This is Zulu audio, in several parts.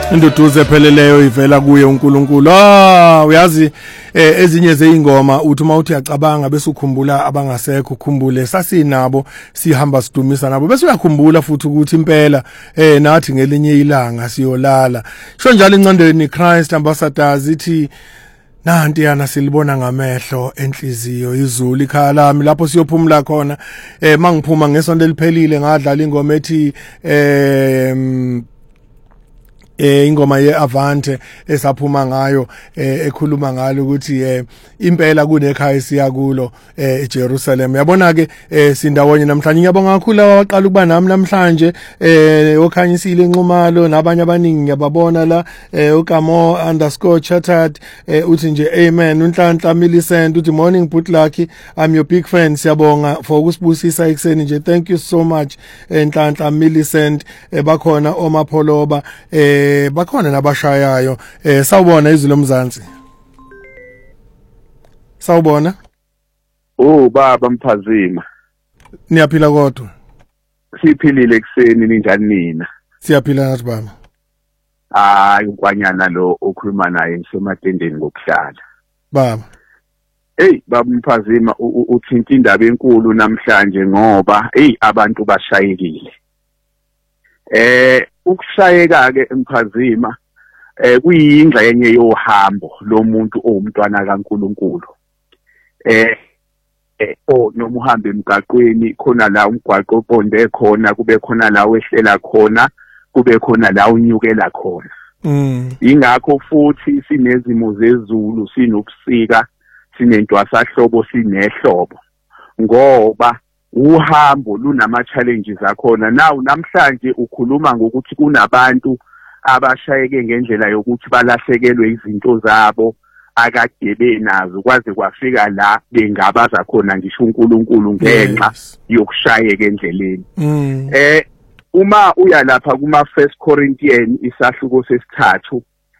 Induduze pheleleyo ivela kuye uNkulunkulu. Uyazi ezinye zeingoma uthi uma uthi uyacabanga bese ukhumbula abangasekho, ukhumbule sasinabo sihamba sidumisa nabo bese uyakhumbula futhi ukuthi impela nathi ngelinye ilanga siyolala. Sho njalo incandweni Christ Ambassadors ithi nanti yana silibona ngamehlo enhliziyo izulu ikhaya lami lapho siyophumula khona. Mangiphuma ngesonto eliphelile ngadlala ingoma ethi ingoma yeAvante esaphuma ngayo ekhuluma ngalo ukuthi impela kunekhaya siya kulo eJerusalem. Yabona ke sindawonye namhlanje. Ngiyabonga kakhulu abaqala ukuba nami namhlanje okhanyisile inxumalo nabanye abaningi ngiyababona la ugamo_chattered uthi nje amen. uNhlanhla Millicent uthi morning but lucky, I'm your big fan. Siyabonga for ukusibusisa ekseni nje. Thank you so much Nhlanhla Millicent. Bakhona omapholoba bakhona nabashayayo. Sawubona izwi lomzansi. Sawubona. Baba Mphazima. Niyaphila kodwa? Siphilile ekseni ninjani nina? Siyaphila nathi baba. Inkwanyana lo okhuluma naye ngisematendeni ngokuhlala. Baba. Baba Mphazima uthinta indaba enkulu namhlanje ngoba abantu bashayekile. Ukushayeka ke Mphazima kuyingxenye yohambo lomuntu owumntwana kaNkuluNkulu. Noma uhambe emgaqweni khona la umgwaqo oponde khona, kube khona la wehlela khona, kube khona la unyukela khona. Ingakho futhi sinezimo zezulu, sinobusika, sinentwasahlobo, sinehlobo, ngoba uhambo lunama challenges akhona. Now namhlanje ukhuluma ngokuthi kunabantu abashayeke ngendlela yokuthi balahlekelwe izinto zabo akade benazo kwaze kwafika la bengabaza khona ngisho uNkulunkulu ngenxa yokushayeka endleleni. Uma uya lapha kuma 1 Corinthians isahluko sesithathu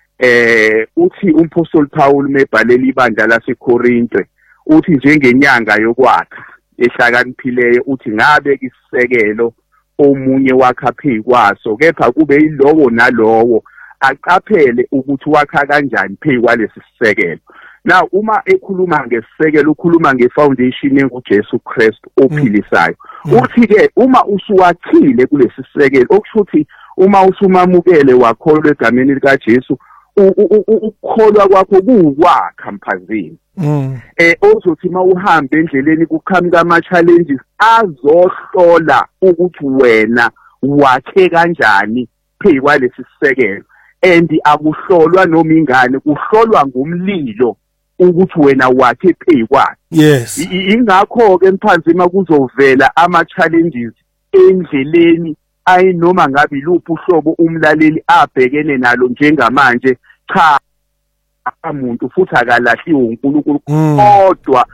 uthi uMaphostoli Paul mebhalela ibandla laseKorinte uthi njengenyanga yokwakha ehlakaniphileyo uthi ngabe isisekelo omunye wakha phezu kwaso, kepha kube yilowo nalowo aqaphele ukuthi wakha kanjani phezu kwalesi sisekelo. Now uma ekhuluma ngesisekelo ukhuluma ngefoundation enguJesu Christ ophilisayo. Uthi ke uma usuwathile kulesi sisekelo okusho ukuthi uma usumamukele wakholwa egameni likaJesu ukukholwa kwakho kuwakha Mphazima. Ozothi mawuhambe endleleni kuqhamuka ama challenges azohlola ukuthi wena wakhe kanjani phezu kwalesi sisekelo, and akuhlolwa noma ingane, kuhlolwa ngomlilo ukuthi wena wakhe phezu kwakhe. Yes. Ingakho ke Mphazima kuzovela ama challenges endleleni ayinoma ngabe iluphi uhlobo umlaleli abhekene nalo njengamanje. Cha umuntu futhi akalahliwe uNkulunkulu, kodwa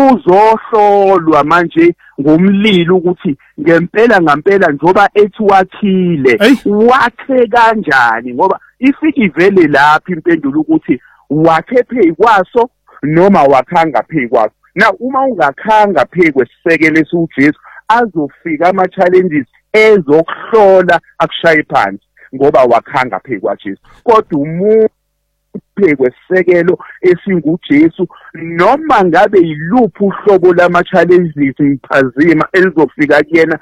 kuzohlolwa manje ngomlilo ukuthi ngempela ngampela njoba ethi wathile wakhe kanjani, ngoba ifiki vele lapha impendulo ukuthi wakhe phezu kwaso noma wakhanga phezu kwaso. Na uma ungakhanga phezu kwesisekelo esiuJesu azofika ama challenges ezokuhlola akushaye phansi ngoba wakhanga phezu kwaJesu. Kodwa umuntu phezu kwesisekelo esinguJesu noma ngabe yiluphi uhlobo lama challenges Mphazima elizofika kuyena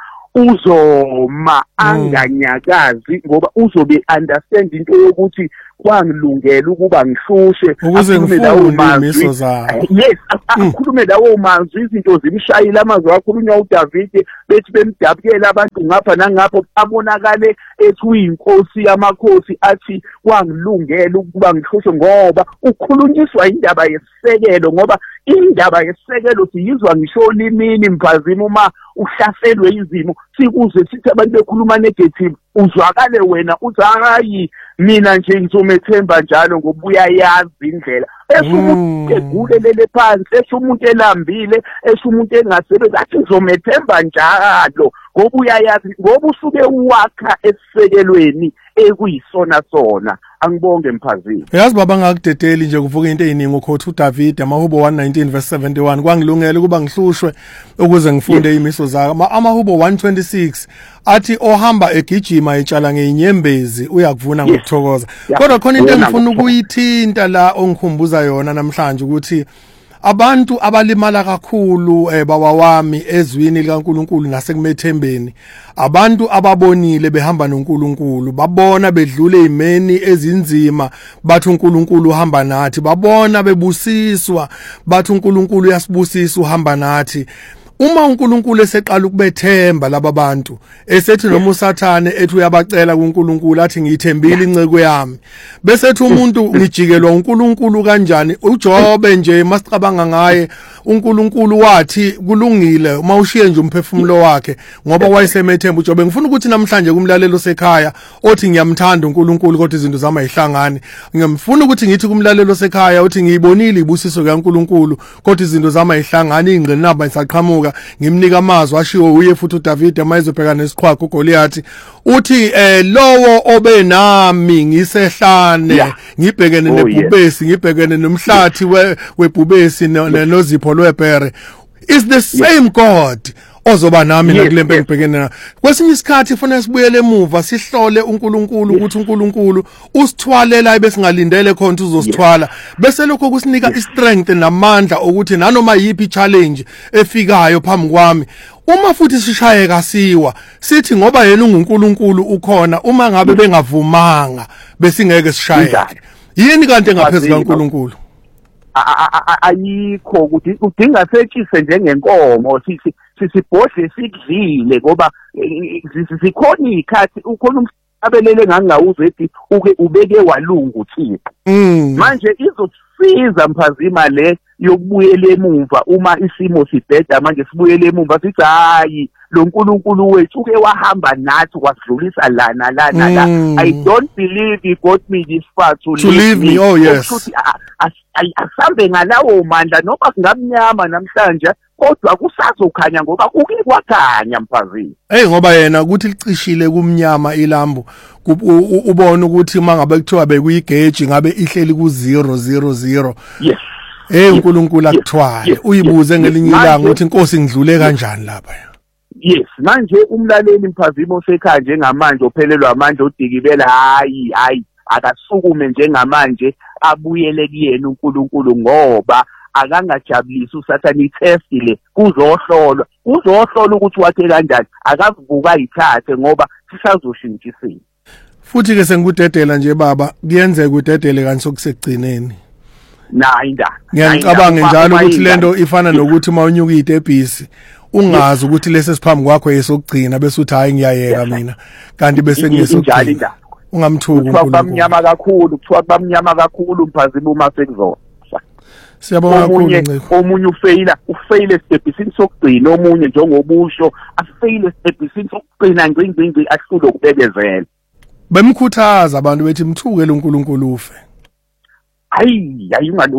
uzoma anganyakazi ngoba uzobe understand into yokuthi kwangilungela ukuba ngihlushe ukuze lawo mazwi. Yes, akhulume lawo mazwi, izinto zimshayile amazwi akhulunywa uDavid bethi bemdabukela abantu ngapha nangapho abonakale ethi uyinkosi yamakhosi, athi kwangilungela ukuba ngihlushe ngoba ukhulunyiswa indaba yesisekelo, ngoba indaba yesisekelo siyizwa ngisho olimini Mphazima uma uhlaselwe izimo sikuze sithi abantu bekhuluma negative uzwakale wena uthi hayi mina nje ngizomethemba njalo ngoba uyayazi indlela. Umuntu egulelele phansi, umuntu elambile, umuntu engasebenzi athi ngizomethemba njalo ngoba uyayazi, ngoba usuke wakha esisekelweni ekuyisona sona angibonge Mphazini. Yazi baba ngakudedeli nje kuvuka into eziningi ukhothi uDavid amahubo 119:71 kwangilungela kuba ngihlushwe ukuze ngifunde imiso zaka amahubo 126 athi ohamba egijima etshala ngeinyembezi uyakuvuna ngokuthokoza. Kodwa khona into engifuna ukuyithinta la ongikhumbuza yona namhlanje ukuthi abantu abalimala kakhulu baba wami ezwini likaNkuluNkulu nasekumethembeni abantu ababonile behamba noNkulunkulu babona bedlule imeni ezinzima bathi uNkulunkulu uhamba nathi babona bebusiswa bathi uNkulunkulu uyasibusisa uhamba nathi. Uma uNkulunkulu eseqala ukubethemba laba bantu esethi noma uSathane ethi uyabacela kuNkulunkulu athi ngiyithembile inceke yami bese ethi umuntu ngijikelwa uNkulunkulu kanjani uJobe nje masicabanga ngaye uNkulunkulu wathi kulungile uma ushiye nje umphefumulo wakhe ngoba wayesemethemba uJobe. Ngifuna ukuthi namhlanje kumlalelo sekhaya othi ngiyamthanda uNkulunkulu kodwa izinto zama yihlangani ngimfuna ukuthi ngithi kumlalelo sekhaya uthi ngiyibonile ibusiso kaNkulunkulu kodwa izinto zama yihlangani ingqinamba isaqhamuka ngimnika amazwi ashiwo uye futhi uDavid amayizobheka nesiqhwago uGoliath uthi lowo obenami ngisehlane ngibhekene nebhubesi ngibhekene nomhlathi webhubesi nozipho lwebhere is the same God ozoba nami nakulempe ngibhekene na. Kwesinye isikhathi kufanele sibuyele emuva sihlole uNkulunkulu ukuthi uNkulunkulu usithwalela besingalindele khona uzosithwala bese lokho kusinika istrength namandla ukuthi nanoma yipi challenge efikayo phambi kwami uma futhi sishayeka siwa sithi ngoba yena unguNkulunkulu ukhona uma ngabe bengavumanga besingeke sishayeke. Yini kanti engaphezulu kaNkulunkulu? Ayikho ukuthi udinga setshise njengenkomo sibhodle sikudlile ngoba sikhona ikhathi ukhona umhlabelele ngangawuze ethi uke ubeke walunga uThixo. Manje izosiza Mphazima le yokubuyela emuva uma isimo sibheda manje sibuyele emuva sithi hayi lo NkuluNkulu wethu uke wahamba nathi wasidlulisa lana la. I don't believe he got me this far to leave me. Oh yes. Asambe ngalawo mandla noma singamnyama namhlanje kodwa kusazokhanya ngoba kuke kwakhanya Mphazini. Ngoba yena ukuthi licishile kumnyama ilambu ubona ukuthi mangabe kuthiwa bekuyigeji ngabe ihleli ku000. Yes. uNkulunkulu akuthwale uyibuze ngelinye ilanga ukuthi inkosi ngidlule kanjani lapha. Yes, manje umlaleli Mphazima osekhaya njengamanje ophelelwa amandla odikibela hayi akasukume njengamanje abuyele kuyena uNkulunkulu ngoba akangajabulisi uSathane itestile kuzohlolwa ukuthi wakhe kanjani akavuka ayithathe ngoba sisazoshintshisini. Futhi ke sengikudedela nje baba kuyenzeka udedele kanti sokusekugcineni. Ngiyacabanga njalo ukuthi lento ifana nokuthi mawunyuka idebhisi ungazi ukuthi lese siphambi kwakho yesokugcina bese uthi hayi ngiyayeka mina kanti bese ngesokugcina ungamthuki uNkulunkulu. Kuthiwa bamnyama kakhulu Mphazima uma sekuzona. Siyabonga kakhulu omunye ufeyile estebhisini sokugcina omunye njengobusho afeyile estebhisini sokugcina ngcingci ahlule ukubekezela. Bemkhuthaza abantu bethi mthukele uNkulunkulu ufe. Hayi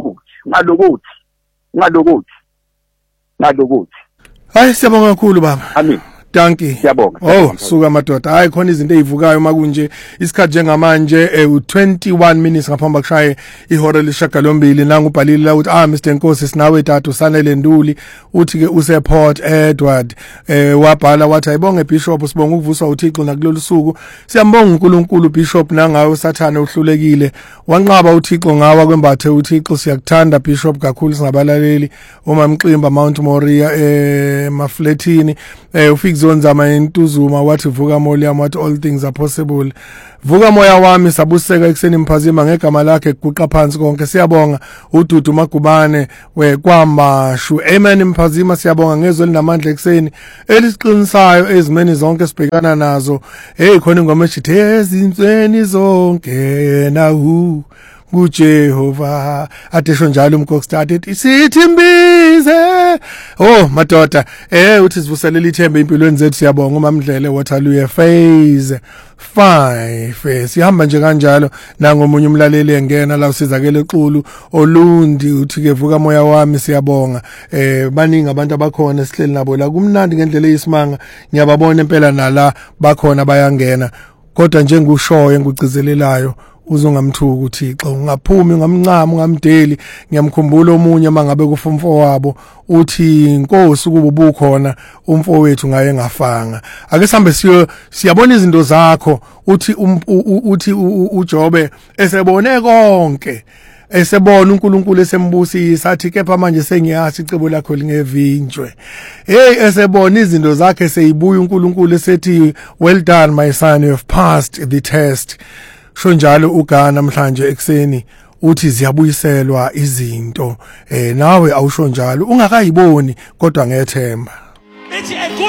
ngalokuthi. Hayi siyabonga kakhulu baba. Amen. Danki. Siyabonga. Suka madoda. Hayi khona izinto ezivukayo makunje isikhathi njengamanje 21 minutes ngaphambi kushaye ihora leshagalombili nangu ubhalile la ukuthi Mr Nkosi sinawe tatu sanele Nduli uthi ke use Port Edward wabhala wathi ayibonge Bishop sibonga ukuvuswa uThixo nakulolu suku siyambonga uNkulunkulu Bishop nangawe uSathane uhlulekile wanqaba uThixo ngawa kwembathe uThixo siyakuthanda Bishop kakhulu singabalaleli uma Mximba Mount Moriah Mafletini Zonzama entuzuma wathi vuka moya wathi all things are possible. Vuka moya wami sabuseka ekseni Mphazima ngegama lakhe kuqa phansi konke siyabonga uDudu Magubane weKwamashu. Amen Mphazima siyabonga ngezwe linamandla ekseni elisiqinisayo ezimeni zonke sibhekana nazo. Khona ingoma ethi ezinsweni zonke yena kuJehova atesho njalo umkokstad sithi mbize madoda uthi sivuselela ithembe impilweni zethu siyabonga uMamdlele Waterloo phase 5 sihamba nje kanjalo nangomunye umlaleli engena la usizakele equlu olundi uthi ke vuka moya wami siyabonga baningi abantu abakhona sihleli nabo la kumnandi ngendlela eyisimanga ngiyababona impela nala bakhona bayangena kodwa njengokushoyo engugcizelelayo uzongamthuka uThixo ungaphumi ungamncama ungamdeli ngiyamkhumbula omunye mangabe kufumfo wabo uthi inkosi kuba ubukhona umfowethu ngaye ngafanga ake sihambe siyabona izinto zakho uthi uJobe esebone konke esebona uNkulunkulu esembusisa athi kepha manje sengiyazi icebo lakho lingevinjwe esebona izinto zakhe seyibuya uNkulunkulu esethi well done my son, you have passed the test. Sho njalo uGana namhlanje ekseni uthi ziyabuyiselwa izinto nawe awusho njalo ungakayiboni kodwa ngethemba.